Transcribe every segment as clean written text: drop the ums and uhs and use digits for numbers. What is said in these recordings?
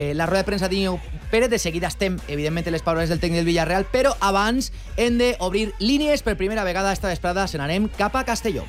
La roda de premsa d'Iñigo Pérez. De seguida estem, evidentment, les paraules del tècnic del Villarreal, però abans hem d'obrir línies. Per primera vegada esta vesprada se n'anem cap a Castelló.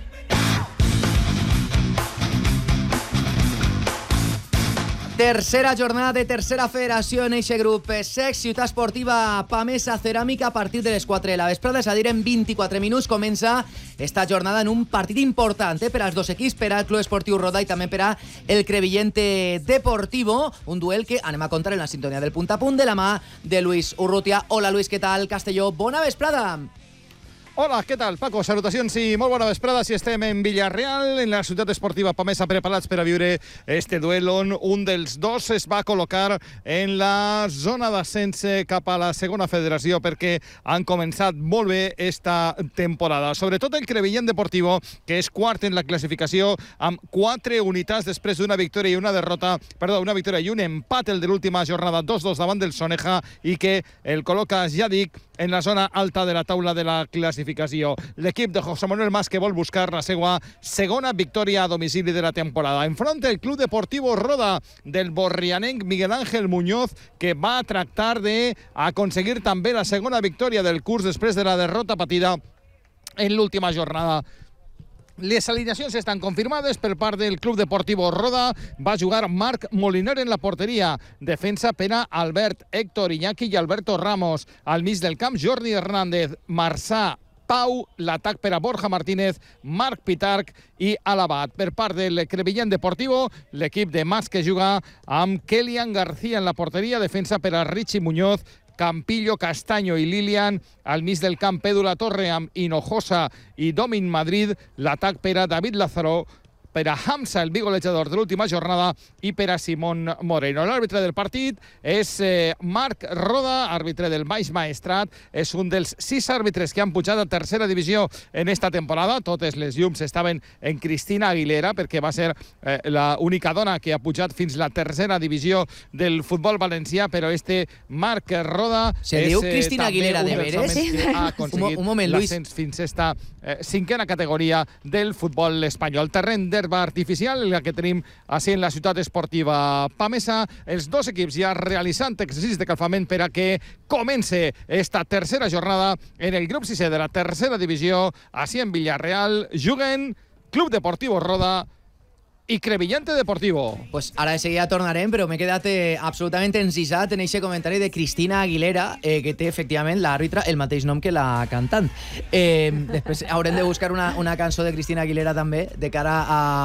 Tercera jornada de tercera federació en eixe grup. SEC, Ciutat Esportiva Pamesa Ceràmica, a partir de les 4 de la vesprada, és a dir, en 24 minuts comença esta jornada en un partit important per als dos equips, per al Club Esportiu Roda i també per a el Crevillente Deportivo, un duel que anem a contar en la sintonia del punt a punt de la mà de Luis Urrutia. Hola Luis, què tal? Castelló, bona vesprada. Hola, què tal, Paco? Salutacions i molt bona vesprada. Si estem en Villarreal, en la Ciutat Esportiva Pamesa, preparats per a viure este duel on un dels dos es va col·locar en la zona d'ascens cap a la segona federació, perquè han començat molt bé esta temporada. Sobretot el Crevillent Deportivo, que és quart en la classificació amb 4 unitats després d'una victòria i una derrota, una victòria i un empat el de l'última jornada, 2-2 davant del Soneja, i que el col·loca, ja dic, en la zona alta de la taula de la classificació. L'equip de José Manuel Mas, que vol buscar la seva segona victòria a domicili de la temporada. Enfront el Club Deportivo Roda del borrianenc Miguel Ángel Muñoz, que va tractar d'aconseguir també la segona victòria del curs després de la derrota patida en l'última jornada. Les alineacions estan confirmades per part del Club Deportivo Roda. Va jugar Marc Moliner en la porteria. Defensa per a Albert, Héctor Iñaki i Alberto Ramos. Al mig del camp, Jordi Hernández, Marçà, Pau. L'atac per a Borja Martínez, Marc Pitarch i Alabat. Per part del Crevillent Deportivo, l'equip de Mas, que juga amb Kelian García en la porteria. Defensa per a Richie Muñoz, Campillo, Castaño i Lilian. Al mig del camp, Edu La Torre amb Hinojosa i Domin Madrid. L'atac per a David Lázaro, per a Hamza, el bigolejador de l'última jornada, i per a Simón Moreno. L'àrbitre del partit és Marc Roda, àrbitre del Baix Maestrat. És un dels 6 àrbitres que han pujat a tercera divisió en esta temporada. Totes les llums estaven en Cristina Aguilera, perquè va ser l'única dona que ha pujat fins la tercera divisió del futbol valencià, però Marc Roda se diu Cristina Aguilera de veres? Ha aconseguit l'ascens fins a esta cinquena categoria del futbol espanyol. Terreny d'herba artificial, la que tenim així en la Ciutat Esportiva Pamesa. Els dos equips ja realitzant exercicis de calfament per a que comence esta tercera jornada en el grup 6è de la tercera divisió. Així en Villarreal juguen Club Deportivo Roda i Crevillente Deportivo. Pues ara de seguida tornarem, però m'he quedat absolutament encisat en aquest comentari de Cristina Aguilera, que té efectivament l'àrbitre el mateix nom que la cantant. Després haurem de buscar una cançó de Cristina Aguilera també, de cara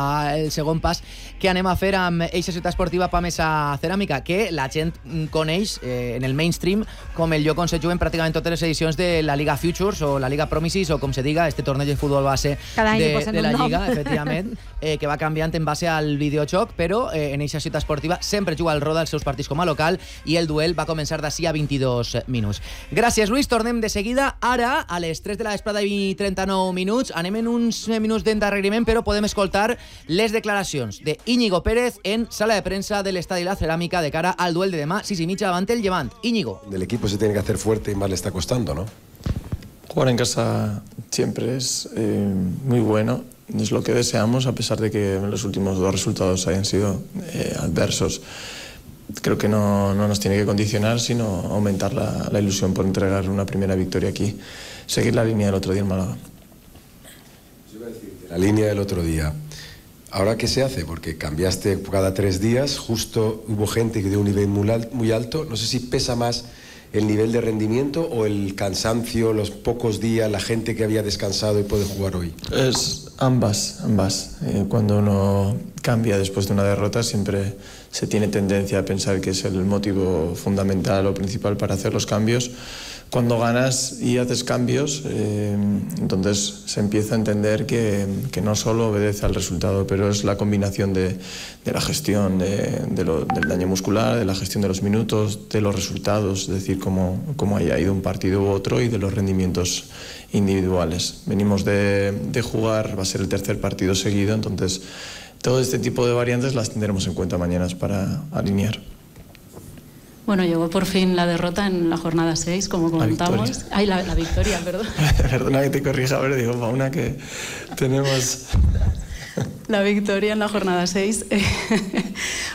al segon pas que anem a fer amb eixa Ciutat Esportiva Pamesa Ceràmica, que la gent coneix en el mainstream com el lloc on se juguen pràcticament totes les edicions de la Liga Futures o la Liga Promises, o com se diga, este torneig de futbol base de la Lliga, efectivament, que va canviant en base al videojoc, però en eixa Ciutat Esportiva sempre juga el Roda els seus partits com a local, i el duel va començar d'ací a 22 minuts. Gràcies, Luis. Tornem de seguida. Ara, a les 3 de la vesprada i 39 minuts, anem en uns minuts d'endarreriment, però podem escoltar les declaracions de Íñigo Pérez en sala de premsa del Estadi La Ceràmica de cara al duel de demà, 6:30 davant el Levant. Íñigo. Del equipo se tiene que hacer fuerte y más le está costando, ¿no? Jugar en casa siempre es muy bueno. Es lo que deseamos, a pesar de que los últimos 2 resultados hayan sido adversos. Creo que no nos tiene que condicionar, sino aumentar la ilusión por entregar una primera victoria aquí. Seguir la línea del otro día en Málaga. La línea del otro día. ¿Ahora qué se hace? Porque cambiaste cada 3 días, justo hubo gente que dio un nivel muy alto. No sé si pesa más el nivel de rendimiento o el cansancio, los pocos días, la gente que había descansado y puede jugar hoy. Es ambas. Cuando uno cambia después de una derrota, siempre se tiene tendencia a pensar que es el motivo fundamental o principal para hacer los cambios. Cuando ganas y haces cambios, entonces se empieza a entender que no solo obedece al resultado, pero es la combinación de la gestión del daño muscular, de la gestión de los minutos, de los resultados, es decir, cómo haya ido un partido u otro, y de los rendimientos individuales. Venimos de jugar, va a ser el 3er partido seguido, entonces todo este tipo de variantes las tendremos en cuenta mañana para alinear. Bueno, llegó por fin la derrota en la jornada 6, como comentamos. La victoria, perdón. Perdona que te corrija, pero digo, para una que tenemos... La victoria en la jornada 6.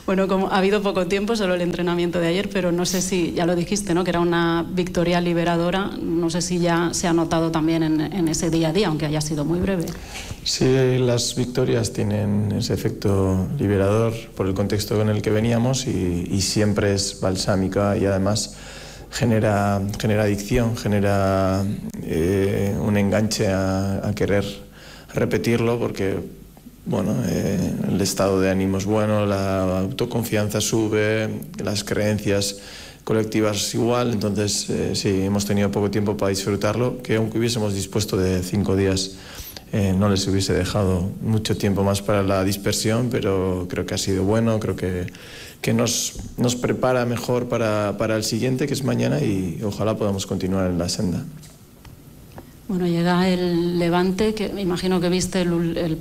Bueno, como ha habido poco tiempo, solo el entrenamiento de ayer, pero no sé si, ya lo dijiste, ¿no? Que era una victoria liberadora, no sé si ya se ha notado también en ese día a día, aunque haya sido muy breve. Sí, las victorias tienen ese efecto liberador por el contexto en el que veníamos y siempre es balsámica y además genera adicción, genera un enganche a querer repetirlo porque bueno, el estado de ánimo es bueno, la autoconfianza sube, las creencias colectivas igual, entonces sí, hemos tenido poco tiempo para disfrutarlo, que aunque hubiésemos dispuesto de 5 días no les hubiese dejado mucho tiempo más para la dispersión, pero creo que ha sido bueno, creo que nos prepara mejor para el siguiente, que es mañana, y ojalá podamos continuar en la senda. Bueno, llega el Levante, que me imagino que viste el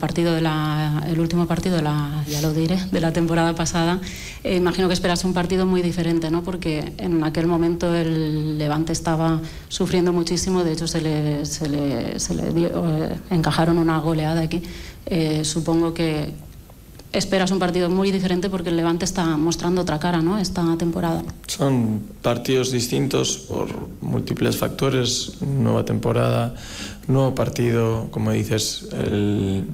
último partido ya lo diré, de la temporada pasada. Imagino que esperas un partido muy diferente, ¿no? Porque en aquel momento el Levante estaba sufriendo muchísimo, de hecho se le encajaron una goleada aquí. Supongo que esperas un partido muy diferente porque el Levante está mostrando otra cara, ¿no? Esta temporada. Son partidos distintos por múltiples factores, nueva temporada, nuevo partido, como dices, el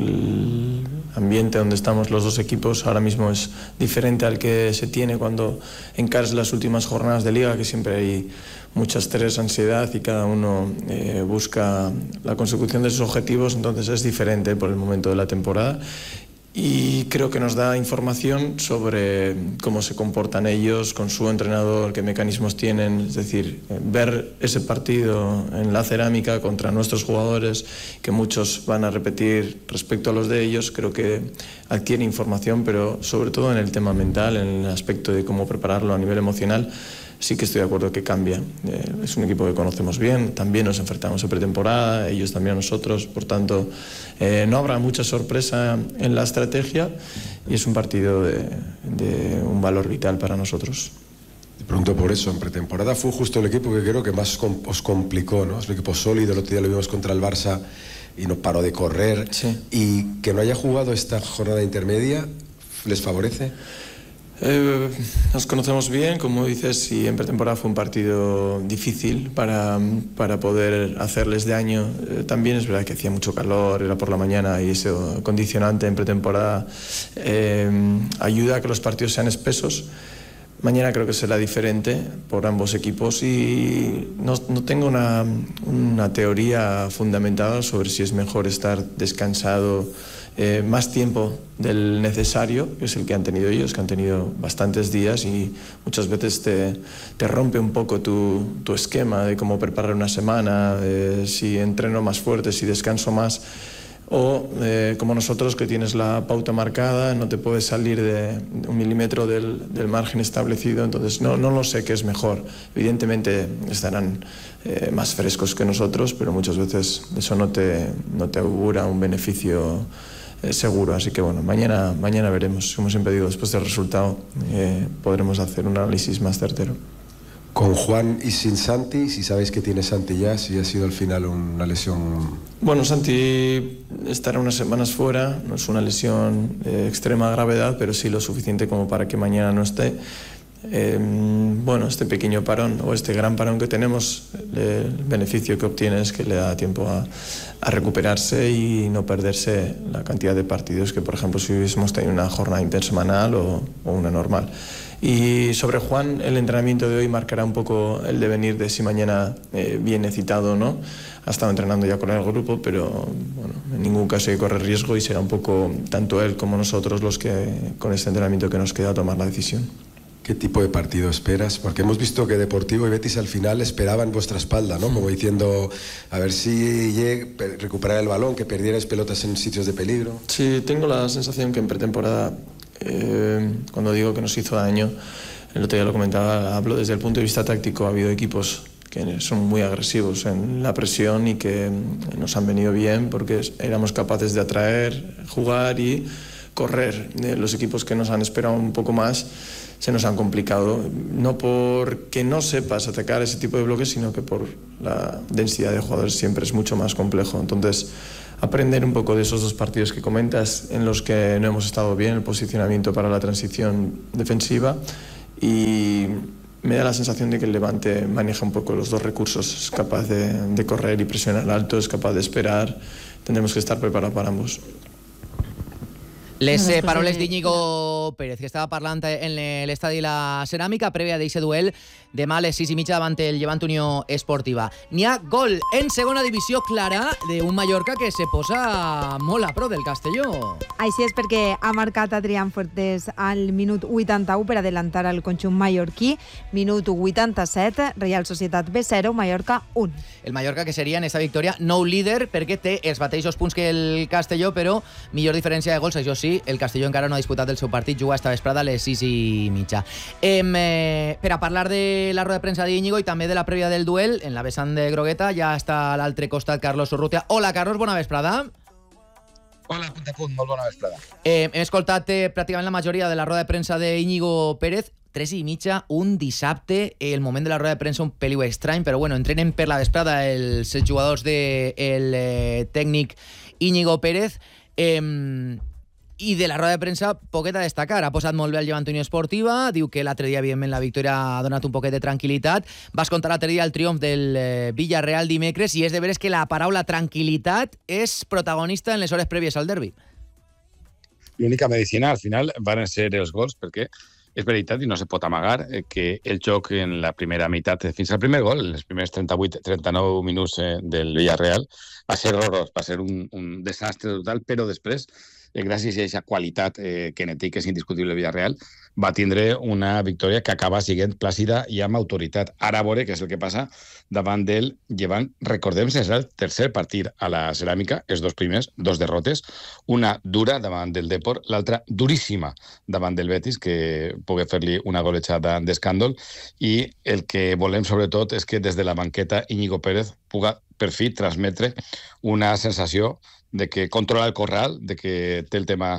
ambiente donde estamos los dos equipos ahora mismo es diferente al que se tiene cuando encaras las últimas jornadas de liga, que siempre hay mucha estrés, ansiedad y cada uno busca la consecución de sus objetivos, entonces es diferente por el momento de la temporada. Y creo que nos da información sobre cómo se comportan ellos con su entrenador, qué mecanismos tienen. Es decir, ver ese partido en la cerámica contra nuestros jugadores, que muchos van a repetir respecto a los de ellos, creo que adquiere información, pero sobre todo en el tema mental, en el aspecto de cómo prepararlo a nivel emocional. Sí que estoy de acuerdo que cambia. Es un equipo que conocemos bien, también nos enfrentamos en pretemporada, ellos también a nosotros, por tanto no habrá mucha sorpresa en la estrategia y es un partido de un valor vital para nosotros. Te pregunto por eso, en pretemporada fue justo el equipo que creo que más os complicó, ¿no? Es un equipo sólido, el otro día lo vimos contra el Barça y no paró de correr. Sí. Y que no haya jugado esta jornada intermedia, ¿les favorece? Nos conocemos bien, como dices, y en pretemporada fue un partido difícil para poder hacerles daño. También es verdad que hacía mucho calor, era por la mañana y ese condicionante en pretemporada ayuda a que los partidos sean espesos. Mañana creo que será diferente por ambos equipos y no tengo una teoría fundamentada sobre si es mejor estar descansado más tiempo del necesario, que es el que han tenido ellos, que han tenido bastantes días y muchas veces te rompe un poco tu esquema de cómo preparar una semana, si entreno más fuerte, si descanso más. O como nosotros, que tienes la pauta marcada, no te puedes salir de 1 milímetro del margen establecido, entonces no lo sé qué es mejor. Evidentemente estarán más frescos que nosotros, pero muchas veces eso no te augura un beneficio seguro, así que bueno, mañana veremos. Como siempre digo, después del resultado podremos hacer un análisis más certero. Con Juan y sin Santi, si sabéis que tiene Santi ya, si ha sido al final una lesión. Bueno, Santi estará unas semanas fuera, no es una lesión de extrema gravedad, pero sí lo suficiente como para que mañana no esté. Bueno, este pequeño parón o este gran parón que tenemos, el beneficio que obtiene es que le da tiempo a recuperarse y no perderse la cantidad de partidos que, por ejemplo, si hubiésemos tenido una jornada intersemanal o una normal. Y sobre Juan, el entrenamiento de hoy marcará un poco el devenir de si mañana viene citado o no. Ha estado entrenando ya con el grupo, pero bueno, en ningún caso hay que correr riesgo y será un poco tanto él como nosotros los que, con este entrenamiento que nos queda, tomar la decisión. ¿Qué tipo de partido esperas? Porque hemos visto que Deportivo y Betis al final esperaban vuestra espalda, ¿no? Como diciendo, a ver si recuperar el balón, que perdierais pelotas en sitios de peligro. Sí, tengo la sensación que en pretemporada, cuando digo que nos hizo daño, el otro día lo comentaba, hablo desde el punto de vista táctico. Ha habido equipos que son muy agresivos en la presión y que nos han venido bien porque éramos capaces de atraer, jugar y correr. Los equipos que nos han esperado un poco más se nos han complicado, no porque no sepas atacar ese tipo de bloques, sino que por la densidad de jugadores siempre es mucho más complejo. Entonces aprender un poco de esos dos partidos que comentas en los que no hemos estado bien, el posicionamiento para la transición defensiva, y me da la sensación de que el Levante maneja un poco los dos recursos, es capaz de correr y presionar alto, es capaz de esperar, tendremos que estar preparados para ambos. Les paraules d'Íñigo Pérez, que estava parlant en l'estadi La Ceràmica, prèvia d'aquest duel demà a les 6:30 davant el Llevant Unió Esportiva. N'hi ha gol en segona divisió clara d'un Mallorca que se posa molt a prop del Castelló. Així és, perquè ha marcat Adrián Fuertes al minut 81 per adelantar el conjunt mallorquí. Minut 87, Real Societat B0, Mallorca 1. El Mallorca, que seria en aquesta victòria nou líder perquè té els mateixos punts que el Castelló, però millor diferència de gols, això sí, el Castelló encara no ha disputat el seu partit, juga esta vesprada a les 6:30. Per a parlar de la roda de premsa d'Íñigo i també de la prèvia del duel, en la vessant de Grogueta ja està a l'altre costat Carlos Urrutia. Hola, Carlos, bona vesprada. Hola, Puntapunt, molt bona vesprada. Hem escoltat pràcticament la majoria de la roda de premsa d'Íñigo Pérez. 3:30, un dissabte, el moment de la roda de premsa un peliu estrany, però bueno, entrenen per la vesprada els jugadors del tècnic Íñigo Pérez. I de la roda de premsa, poquet a destacar. Ha posat molt bé el Llevant Unió Esportiva, diu que l'altre dia, evidentment, la victòria ha donat un poquet de tranquil·litat. Vas contar l'altre dia el triomf del Villarreal dimecres i és de veres que la paraula tranquil·litat és protagonista en les hores prèvies al derbi. L'única medicina, al final, van ser els gols, perquè és veritat i no se pot amagar que el joc en la primera meitat, fins al primer gol, en els primers 38-39 minuts del Villarreal, va ser horrorós, va ser un desastre total, però després, gràcies a aquesta qualitat genètica que és indiscutible el Villarreal, va tindre una victòria que acaba sent plàcida i amb autoritat. Ara a veure què és el que passa davant del Llevant. Recordem que és el tercer partit a la Ceràmica, els dos primers, dos derrotes, una dura davant del Depor, l'altra duríssima davant del Betis, que pogué fer-li una golejada d'escàndol, i el que volem sobretot és que des de la banqueta Íñigo Pérez puga per fi transmetre una sensació de que controla el corral, de que té el tema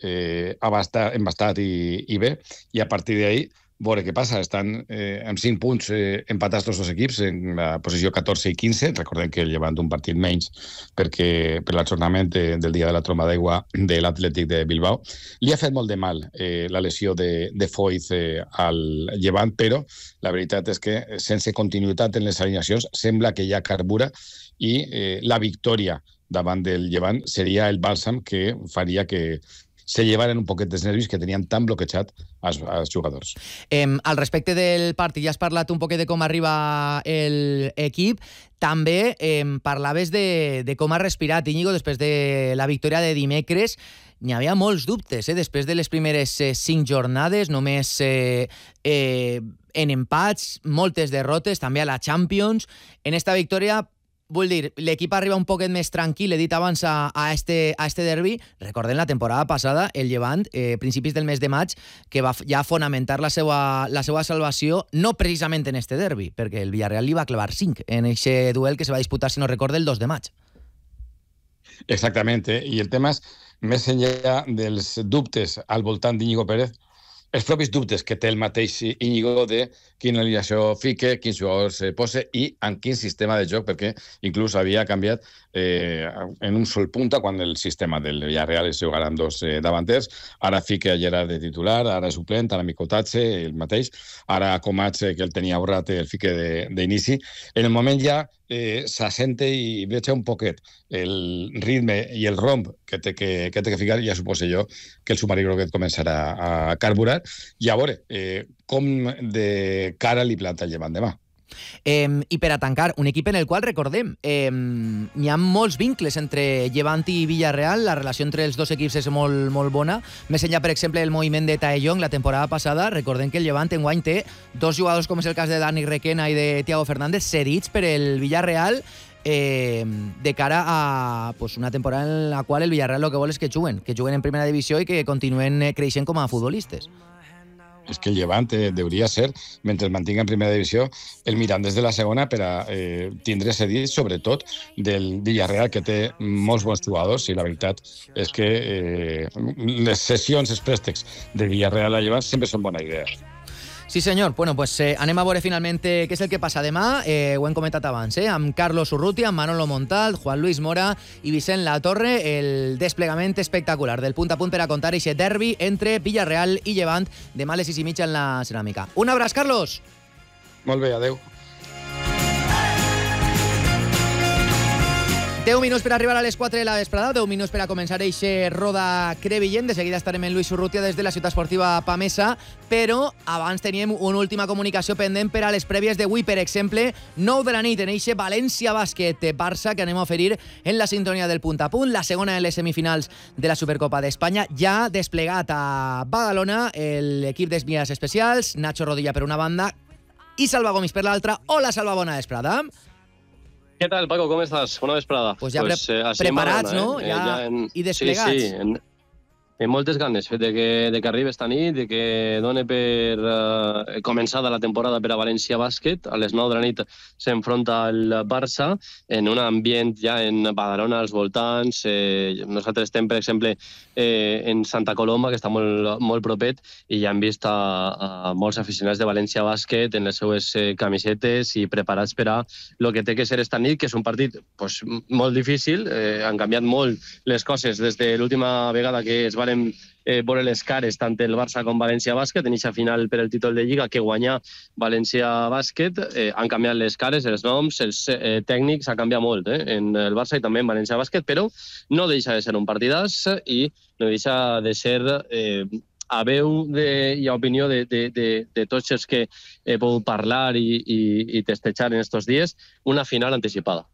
embastat i bé, i a partir d'ahí veure què passa. Estan amb 5 punts empatats tots dos equips en la posició 14 i 15. Recordem que el Llevant un partit menys perquè per l'ajornament del dia de la tromba d'aigua de l'Atlètic de Bilbao. Li ha fet molt de mal la lesió de Foyth al Llevant, però la veritat és que sense continuïtat en les alineacions sembla que ja carbura i la victòria davant del Llevant seria el bàlsam que faria que se llevaren un poquet dels nervis que tenien tan bloquejat els jugadors. Al respecte del partit, ja has parlat un poquet de com arriba l'equip. També parlaves de com ha respirat Íñigo després de la victòria de dimecres. N'hi havia molts dubtes, després de les primeres 5 jornades, només en empats, moltes derrotes, també a la Champions. En esta victòria, vull dir, l'equip arriba un poquet més tranquil, he dit abans, a este derbi. Recordem la temporada passada, el Llevant, principis del mes de maig, que va ja fonamentar la seva salvació, no precisament en este derbi, perquè el Villarreal li va clavar 5 en aquest duel que se va disputar, si no recordo, el 2 de maig. Exactament, i el tema és, més enllà dels dubtes al voltant d'Íñigo Pérez, els propis dubtes que té el mateix Íñigo de quina alineació fique, quins jugadors posa i en quin sistema de joc, perquè inclús havia canviat en un sol punta quan el sistema del Villarreal es jugara amb dos davanters. Ara fica Gerard de titular, ara suplent, ara Micotatge, el mateix, ara Comatge, que el tenia ahorrat, el fique d'inici. En el moment ja s'assente i veig un poquet el ritme i el romp que té que ficar, ja suposo jo que el submarí groguet començarà a carburar i a veure com de cara li planta el Llevant demà. I per a tancar, un equip en el qual, recordem, hi ha molts vincles entre Llevant i Villarreal, la relació entre els dos equips és molt, molt bona. Més enllà, per exemple, el moviment de Taellong la temporada passada, recordem que el Llevant enguany té dos jugadors, com és el cas de Dani Requena i de Thiago Fernández, cedits per el Villarreal de cara a una temporada en la qual el Villarreal el que vol és que juguen en primera divisió i que continuen creixent com a futbolistes. És que el Llevant hauria ser, mentre es mantinga en primera divisió, el mirant des de la segona per a tindre cedits, sobretot del Villarreal, que té molts bons jugadors, i la veritat és que les cessions, els préstecs de Villarreal a Llevant sempre són bona idea. Sí, senyor. Bueno, pues anem a veure finalment què és el que passa demà. Ho hem comentat abans, amb Carlos Urrutia, amb Manolo Montal, Juan Luis Mora i Vicent Latorre. El desplegament espectacular del punt a punt per a contar aquest derbi entre Villarreal i Llevant demà a les 6:30 en la Ceràmica. Un abraç, Carlos! Molt bé, adeu. 10 minuts per arribar a les 4 de la vesprada, 10 minuts per a començar eixe roda crevillent. De seguida estarem en Luis Urrutia des de la ciutat esportiva Pamesa, però abans teníem una última comunicació pendent per a les prèvies d'avui. Per exemple, 9 de la nit en eixe València Bàsquet Barça que anem a oferir en la sintonia del punt a punt, la segona de les semifinals de la Supercopa d'Espanya. Ja desplegat a Badalona l'equip d'Esmies Especials, Nacho Rodilla per una banda i Salva Gomis per l'altra. Hola, Salva, bona vesprada. ¿Qué tal, Paco? ¿Cómo estás? Buena vesprada. Pues ja preparats, no? I desplegats. Sí, en moltes ganes de que arribi esta nit, de que doni per començada la temporada per a València Bàsquet. A les 9 de la nit s'enfronta el Barça en un ambient ja en Badalona, als voltants. Nosaltres estem, per exemple, en Santa Coloma, que està molt propet, i ja hem vist a molts aficionats de València Bàsquet en les seues camisetes i preparats per a el que té que ser esta nit, que és un partit molt difícil. Han canviat molt les coses des de l'última vegada que es van veure les cares tant el Barça com València Bàsquet en aquesta final per el títol de Lliga que guanyà València Bàsquet. Han canviat les cares, els noms, els tècnics, ha canviat molt en el Barça i també en València Bàsquet, però no deixa de ser un partidàs i no deixa de ser a veu i a opinió de tots els que he pogut parlar i testejar en estos dies, una final anticipada.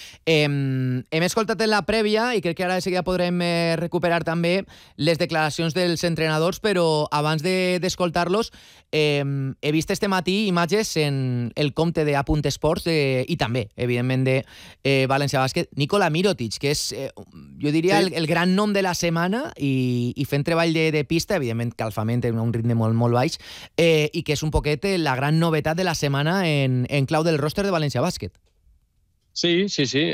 Hem escoltat en la prèvia i crec que ara de seguida podrem recuperar també les declaracions dels entrenadors, però abans d'escoltar-los he vist este matí imatges en el compte de Apunt Esports i també, evidentment, de València Bàsquet, Nikola Mirotic, que és, jo diria, el gran nom de la setmana i fent treball de pista, evidentment calfament a un ritme molt baix, i que és un poquet la gran novetat de la setmana en clau del ròster de València Bàsquet. Sí.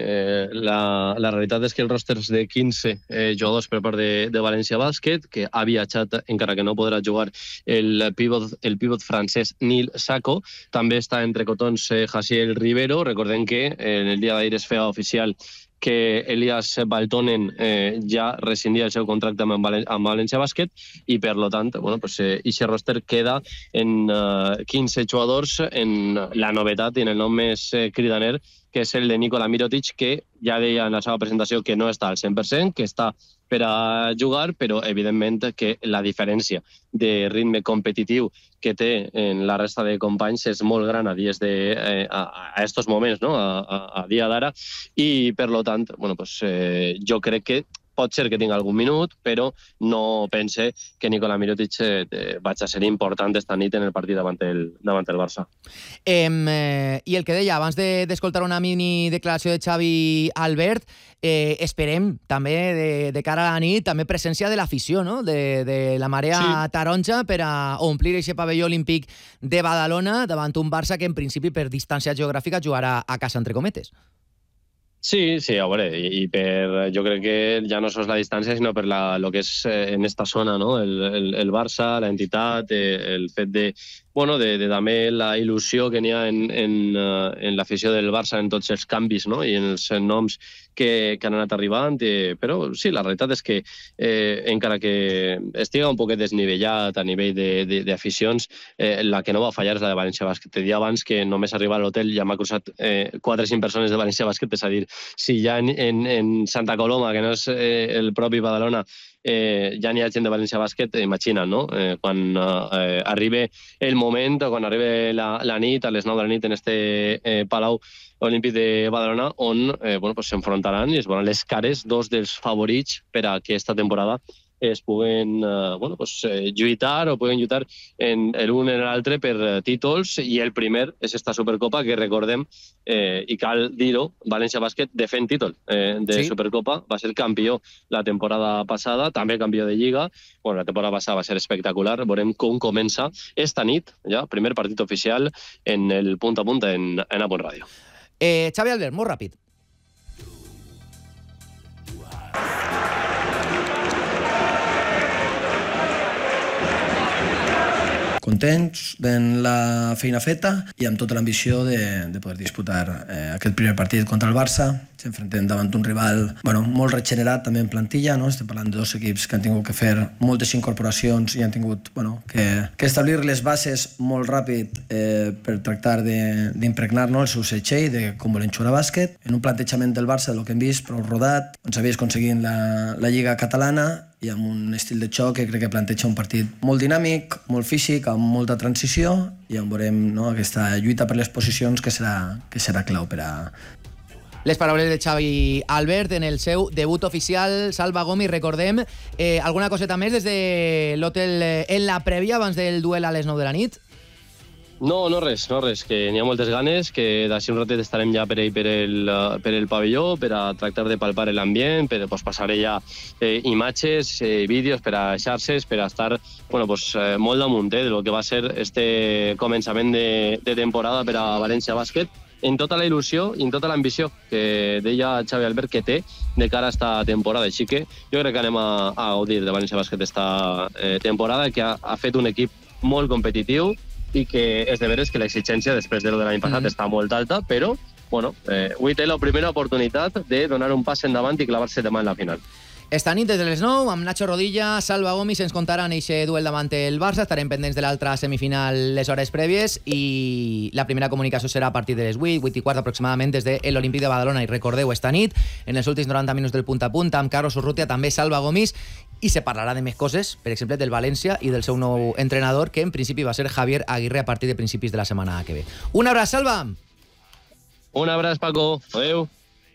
La realitat és que el roster és de 15 jugadors per part de València Bàsquet, que ha viatjat, encara que no podrà jugar, el pivot francès Nil Sacco. També està entre cotons Jaciel Rivero. Recordem que en el dia d'ahir es feia oficial que Elias Baltonen ja rescindia el seu contracte amb València Bàsquet i, per tant, aquest roster queda en 15 jugadors, en la novetat i en el nom més cridaner, que és el de Nikola Mirotic, que ja deia en la seva presentació que no està al 100%, que està per a jugar, però evidentment que la diferència de ritme competitiu que té en la resta de companys és molt gran a estos moments, no? a dia d'ara, i per tant, jo crec que pot ser que tingui algun minut, però no pense que Nikola Mirotic vaig a ser important esta nit en el partit davant el Barça. I el que deia, abans d'escoltar una mini declaració de Xavi Albert, esperem també de cara a la nit també presència de l'afició, no? de la marea taronja per a omplir aquest pavelló olímpic de Badalona davant un Barça que en principi per distància geogràfica jugarà a casa entre cometes. Sí, a veure, jo crec que ja no sols la distància, sinó per lo que és en esta zona, no? El Barça, l'entitat, el fet de també la il·lusió que n'hi ha en l'afició del Barça en tots els canvis, no? I en els noms que han anat arribant, però sí, la realitat és que encara que estiga un poquet desnivellat a nivell d'aficions, la que no va fallar és la de València Bàsquet. Te dia abans que només arribar a l'hotel ja m'ha cruzat 4 o 5 persones de València Bàsquet, és a dir, si ja en Santa Coloma, que no és el propi Badalona, ja n'hi ha gent de València Bàsquet, imagina't, no? Quan arribi el moment, quan arribi la nit, a les 9 de la nit, en este Palau Olímpic de Badalona, on s'enfrontaran i es veuran les cares dos dels favorits per a que aquesta temporada es puguen lluitar o puguen lluitar l'un en l'altre per títols, i el primer és esta Supercopa que recordem, i cal dir-ho, València Bàsquet defèn títol de Supercopa, va ser campió la temporada passada, també campió de Lliga. La temporada passada va ser espectacular. Veurem com comença esta nit, ja, primer partit oficial en el punt a punt en Apunt Ràdio. Xavi Albert, molt ràpid. contents de la feina feta i amb tota l'ambició de poder disputar aquest primer partit contra el Barça. Ens enfrontem davant un rival molt regenerat també en plantilla, no? Estem parlant de dos equips que han tingut que fer moltes incorporacions i han tingut que establir les bases molt ràpid per tractar d'impregnar el seu setxell de com volen jugar a bàsquet, en un plantejament del Barça del que hem vist prou rodat, on s'havia aconseguint la Lliga catalana i amb un estil de xoc que crec que planteja un partit molt dinàmic, molt físic, amb molta transició, i on veurem aquesta lluita per les posicions que serà clau per a... Les paraules de Xavi Albert en el seu debut oficial. Salva Gomis, recordem, alguna coseta més des de l'hotel en la prèvia abans del duel a les 9 de la nit? No res, que n'hi ha moltes ganes, que d'ací un ratet estarem ja per el pavelló, per a tractar de palpar l'ambient, per passar-hi ja imatges, vídeos per a xarxes, per a estar molt damunt de lo que va ser este començament de temporada per a València Bàsquet, en tota la il·lusió i en tota l'ambició que deia Xavi Albert que té de cara a esta temporada. Així que jo crec que anem a gaudir de València Bàsquet esta temporada, que ha fet un equip molt competitiu i que és de veres que l'exigència després de l'any passat està molt alta, però avui té la primera oportunitat de donar un pas endavant i clavar-se demà en la final. Esta nit des de les 9, amb Nacho Rodilla, Salva Gomis, ens contaran eixe duel davant el Barça. Estarem pendents de l'altra semifinal les hores prèvies i la primera comunicació serà a partir de les 8:15 aproximadament des de l'Olímpic de Badalona. I recordeu, esta nit, en els últims 90 minuts del punt a punt, amb Carlos Urrutia, també Salva Gomis, i se parlarà de més coses, per exemple, del València i del seu nou entrenador, que en principi va ser Javier Aguirre a partir de principis de la setmana que ve. Un abraç, Salva! Un abraç, Paco. Adéu.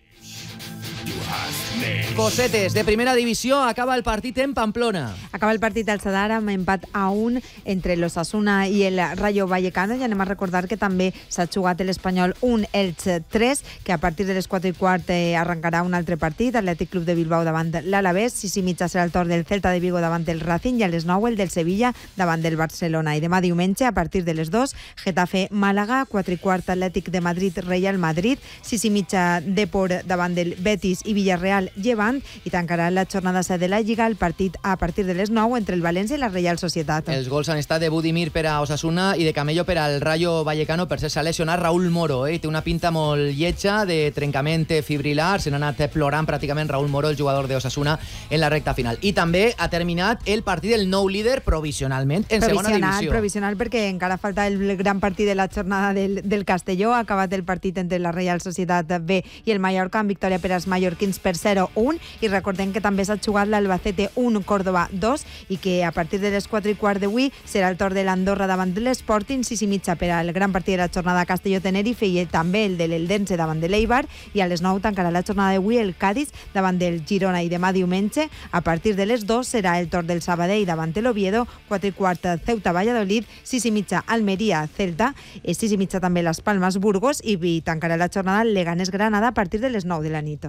Cosetes, de primera divisió, acaba el partit en Pamplona. Acaba el partit al Sadar amb empat a 1 entre l'Osasuna i el Rayo Vallecano, i anem a recordar que també s'ha jugat l'Espanyol 1, Elche 3, que a partir de les 4:15 arrencarà un altre partit, Atlètic Club de Bilbao davant l'Alavés, 6:30 serà el torn del Celta de Vigo davant del Racing, i a les 9 el del Sevilla davant del Barcelona. I demà diumenge, a partir de les 2, Getafe Màlaga, 4:15 Atlètic de Madrid Real Madrid, 6:30 Depor davant del Betis i Villarreal Llevant, i tancarà la jornada 7 de la Lliga el partit a partir de les 9 entre el València i la Reial Societat. Els gols han estat de Budimir per a Osasuna i de Camello per al Rayo Vallecano. Per ser s'ha lesionat Raúl Moro, té una pinta molt lletja de trencament fibrilar, se n'ha anat plorant pràcticament Raúl Moro, el jugador de Osasuna, en la recta final. I també ha terminat el partit del nou líder provisionalment en segona divisió. Provisional, perquè encara falta el gran partit de la jornada del Castelló. Ha acabat el partit entre la Reial Societat B i el Mallorca amb victòria per als mallorquins per 0-1, i recordem que també s'ha jugat l'Albacete 1, Córdoba 2, i que a partir de les 4:15 d'avui serà el torn de l'Andorra davant de l'Sporting, 6:30 per al gran partit de la jornada Castelló-Tenerife i també el de l'Eldense davant de l'Eibar, i a les 9 tancarà la jornada d'avui el Cádiz davant del Girona, i demà diumenge a partir de les 2 serà el torn del Sabadell davant de l'Oviedo, 4:15 Ceuta-Valladolid, 6:30 Almeria-Celta, 6:30 també Las Palmas-Burgos, i tancarà la jornada Leganés-Granada a partir de les 9 de la nit.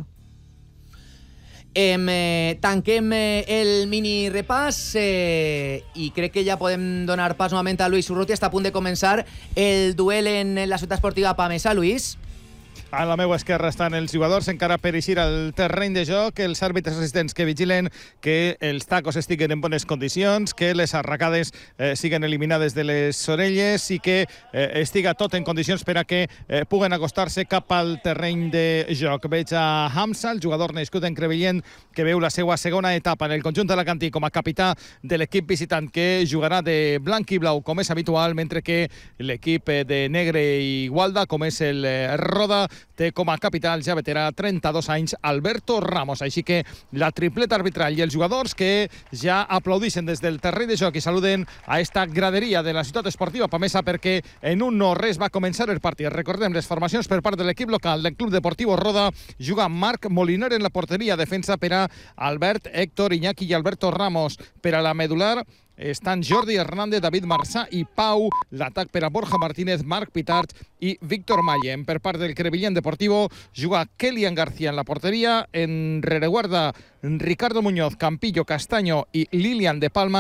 Tanquem el mini repàs i crec que ja podem donar pas novament a Luis Urrutia. Està a punt de començar el duel en la ciutat esportiva Pamesa. Luis? A la meva esquerra estan els jugadors encara per eixir al terreny de joc, els àrbitres assistents que vigilen que els tacos estiguen en bones condicions, que les arracades siguen eliminades de les orelles i que estiga tot en condicions per a que puguen acostar-se cap al terreny de joc. Veig a Hamza, el jugador nascut en Crevillent, que veu la seva segona etapa en el conjunt alacantí com a capità de l'equip visitant, que jugarà de blanc i blau com és habitual, mentre que l'equip de negre i Gualda, com és el Roda, té com a capità el ja veterà 32 anys Alberto Ramos. Així que la tripleta arbitral i els jugadors que ja aplaudixen des del terreny de joc i saluden a esta graderia de la ciutat esportiva Pamesa, perquè en un no res va començar el partit. Recordem les formacions per part de l'equip local del Club Deportivo Roda. Juga Marc Moliner en la porteria, defensa per a Albert, Héctor, Iñaki i Alberto Ramos. Per a la medular estan Jordi Hernández, David Marçà i Pau. L'atac per a Borja Martínez, Marc Pitart i Víctor Mayen. Per part del Crevillent Deportivo juga Kelian García en la porteria. En rereguarda Ricardo Muñoz, Campillo, Castaño i Lilian de Palmas.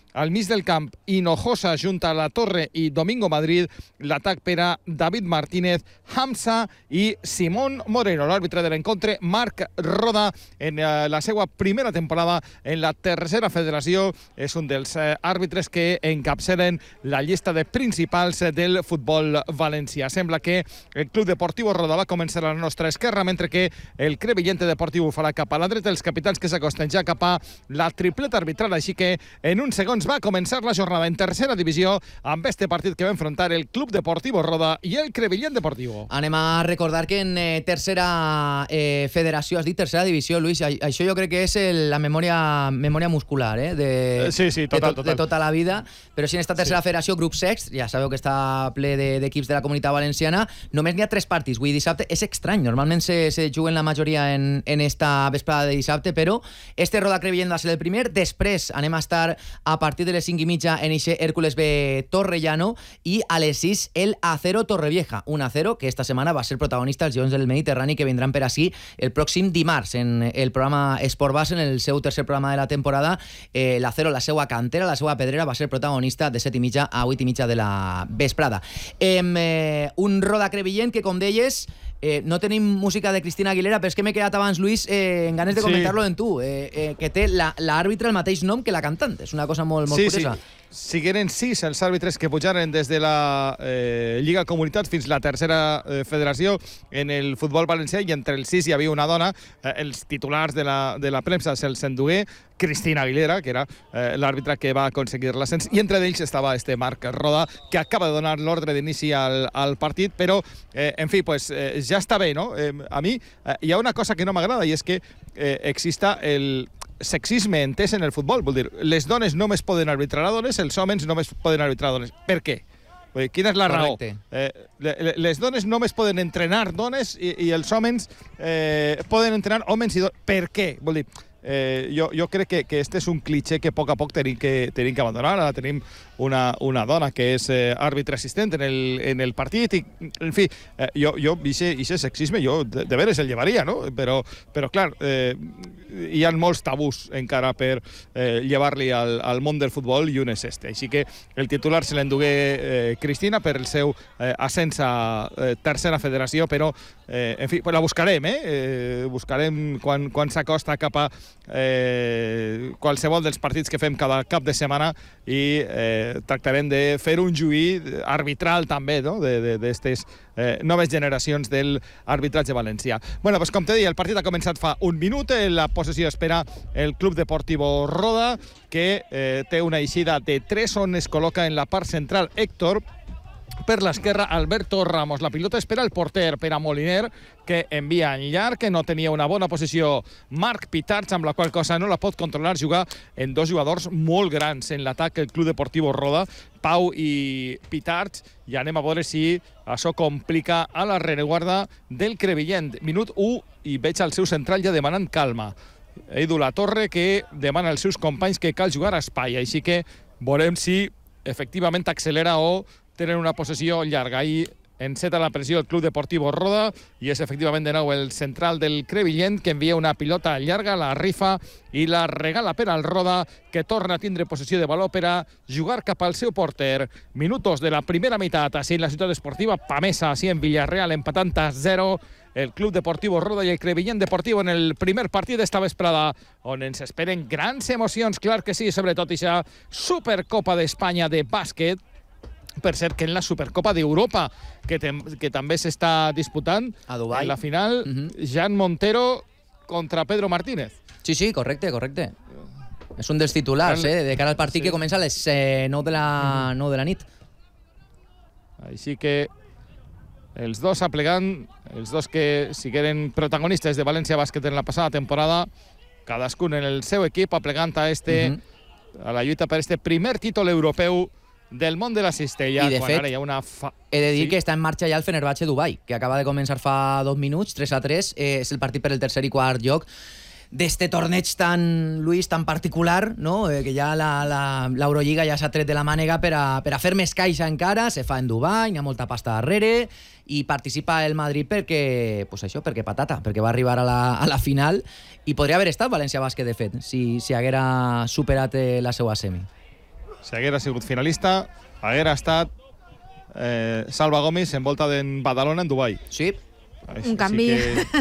al mig del camp Hinojosa junt a La Torre i Domingo Madrid, l'atac per a David Martínez, Hamza i Simón Moreno. L'àrbitre de l'encontre, Marc Roda, en la seva primera temporada en la tercera federació, és un dels àrbitres que encapçalen la llista de principals del futbol valencià. Sembla que el Club Deportivo Roda va començar a la nostra esquerra, mentre que el Crevillente Deportiu ho farà cap a la dreta. Els capitans que s'acosten ja cap a la tripleta arbitral, així que en uns segons va començar la jornada en tercera divisió amb este partit que va enfrontar el Club Deportivo Roda i el Crevillent Deportivo. Anem a recordar que en tercera federació, has dit tercera divisió, Luis, això jo crec que és la memòria muscular, sí, total. De tota la vida, però si en esta tercera federació, grup sext, ja sabeu que està ple d'equips de la Comunitat Valenciana, només n'hi ha 3 partits. Avui dissabte és estrany, normalment se juguen la majoria en esta vesprada de dissabte, però este Roda Crevillent va ser el primer. Després anem a estar a partir de les 5:30 en eixe Hércules B Torrellano i a les 6 el Acero Torrevieja, un Acero que esta setmana va ser protagonista als Lleons del Mediterrani, que vindran per ací el pròxim dimarts en el programa Esport Base, en el seu tercer programa de la temporada. L'Acero, la seva cantera, la seva pedrera, va ser protagonista de 7:30 a 8:30 de la vesprada. Un Roda Crevillent que, com deies, no tenim música de Cristina Aguilera, però és que m'he quedat abans, Luis, en ganes de comentar-lo en tu, que té l'àrbitre el mateix nom que la cantant. És una cosa molt curiosa. Sigueren 6 els àrbitres que pujaren des de la Lliga Comunitat fins la tercera federació en el futbol valencià, i entre els 6 hi havia una dona. Els titulars de la premsa se'ls endugué Cristina Aguilera, que era l'àrbitre que va aconseguir l'ascens, i entre ells estava este Marc Roda, que acaba de donar l'ordre d'inici al partit, però, en fi, pues, ja està bé, no? A mi hi ha una cosa que no m'agrada, i és que exista el sexisme entès en el futbol. Vol dir, les dones només poden arbitrar a dones, els homes només poden arbitrar a dones. Per què? Quina és la raó? Les dones només poden entrenar dones i els homes poden entrenar homes i dones. Per què? Vol dir, jo crec que este és un cliché que a poc tenim que abandonar. Ara tenim una dona que és àrbitre assistent en el partit, i, en fi, jo aquest sexisme jo de veres el llevaria, no? Però clar, hi ha molts tabús encara per llevar-li al món del futbol, i un és este. Així que el titular se l'endugué Cristina per el seu ascens a tercera federació, però, en fi, la buscarem, buscarem quan s'acosta cap a qualsevol dels partits que fem cada cap de setmana, i tractarem de fer un juí arbitral també, no?, d'aquestes noves generacions del arbitratge valencià. Bueno, doncs com te deia, el partit ha començat fa un minut. La possessió espera el Club Deportivo Roda, que té una eixida de 3 on es col·loca en la part central Héctor, per l'esquerra Alberto Ramos. La pilota espera el porter, per a Moliner, que envia en llarg, que no tenia una bona posició Marc Pitarch, amb la qual cosa no la pot controlar. Jugar en 2 jugadors molt grans en l'atac el Club Deportivo Roda, Pau i Pitarch, i anem a veure si això complica a la rereguarda del Crevillent. Minut 1, i veig al seu central ja demanant calma. Edu La Torre, que demana als seus companys que cal jugar a espai, així que veurem si efectivament accelera o tenen una possessió llarga. I enceta la pressió el Club Deportivo Roda, i és efectivament de nou el central del Crevillent que envia una pilota llarga, la rifa i la regala per al Roda, que torna a tindre possessió de valor per a jugar cap al seu porter. Minutos de la primera meitat, així en la ciutat esportiva Pamesa, així en Villarreal, empatant a 0 el Club Deportivo Roda i el Crevillent Deportivo en el primer partit d'esta vesprada, on ens esperen grans emocions, clar que sí, sobretot aquesta Supercopa d'Espanya de bàsquet. Per cert, que en la Supercopa d'Europa, que també s'està disputant, a Dubai, en la final, Jan Montero contra Pedro Martínez. Sí, correcte. És un dels titulars, de cara al partit que comença a les 9 de la nit. Així que els dos aplegant, els dos que sigueren protagonistes de València Bàsquet en la passada temporada, cadascun en el seu equip, aplegant a la lluita per este primer títol europeu del món de la cistella. I de fet, he de dir que està en marxa ja el Fenerbahçe Dubai, que acaba de començar fa 2 minuts, 3-3, és el partit per el tercer i quart lloc d'este torneig tan, Luis, tan particular, no? Que ja l'Eurolliga ja s'ha tret de la mànega per a fer més caixa encara. Se fa en Dubai, hi ha molta pasta darrere, i participa el Madrid perquè patata, perquè va arribar a la final, i podria haver estat València Bàsquet, de fet, si haguera superat la seva semi. si haguera sigut finalista, haguera estat Salva Gomis envolta d'en Badalona en Dubai. Sí. Un canvi.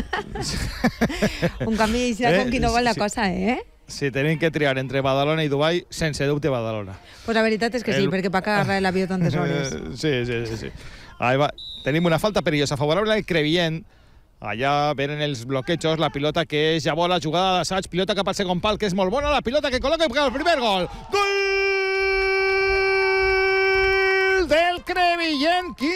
Un canvi com qui no vol la cosa, Si tenim que triar entre Badalona i Dubai, sense dubte Badalona. Pues la veritat és que sí, perquè per agarrar l'avió tantes hores. Sí. Ahí va. Tenim una falta perillosa favorable al Crevillent. Allà venen els bloquejos, la pilota que és ja bola, jugada d'assaig, pilota cap al segon pal, que és molt bona, la pilota que col·loca el primer gol. Gol del Crevillent,